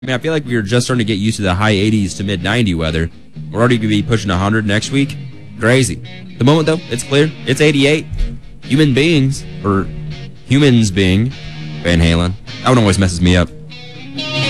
I mean, I feel like we are just starting to get used to the high 80s to mid 90 weather. We're already going to be pushing 100 next week. Crazy. The moment, though, it's clear. It's 88. Humans being Van Halen. That one always messes me up.